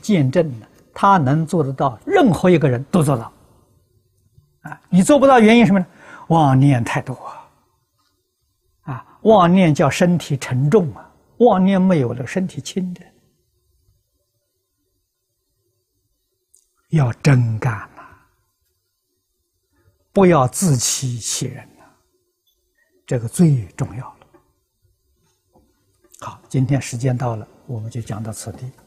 见证了他能做得到，任何一个人都做到。啊，你做不到原因什么呢？妄念太多啊！妄念叫身体沉重啊，妄念没有了，身体轻的。要真干呐，不要自欺欺人呐，这个最重要了。好，今天时间到了，我们就讲到此地。